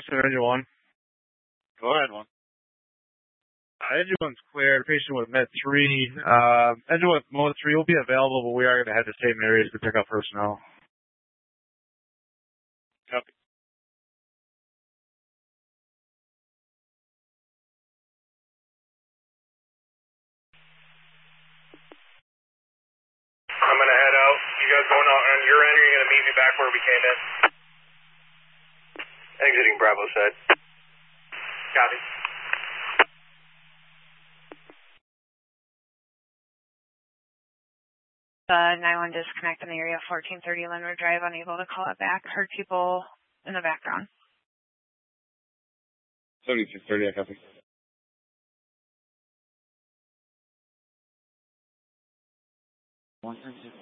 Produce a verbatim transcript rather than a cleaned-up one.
center, engine one. Go ahead, one. Uh, engine one's clear. Patient with Med three. Uh, engine with Mode three will be available, but we are going to head to same areas to pick up personnel. Copy. I'm going to head out. You guys going out on your end, or are you going to meet me back where we came in? Exiting Bravo side. Copy. Uh, nine one disconnect in the area, fourteen thirty Linwood Drive, unable to call it back. Heard people in the background. seventy-six thirty, I copy. one thirty-six.